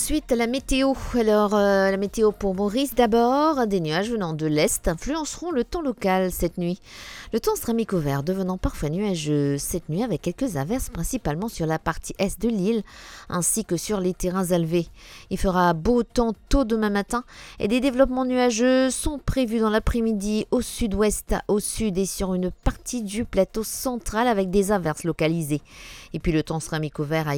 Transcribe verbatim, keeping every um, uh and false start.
suite, la météo. Alors, euh, la météo pour Maurice d'abord. Des nuages venant de l'est influenceront le temps local cette nuit. Le temps sera mi-couvert, devenant parfois nuageux cette nuit avec quelques averses, principalement sur la partie est de l'île, ainsi que sur les terrains élevés. Il fera beau temps tôt demain matin et des développements nuageux sont prévus dans l'après-midi au sud-ouest, au sud et sur une partie du plateau central avec des averses localisées. Et puis le temps sera mi-couvert à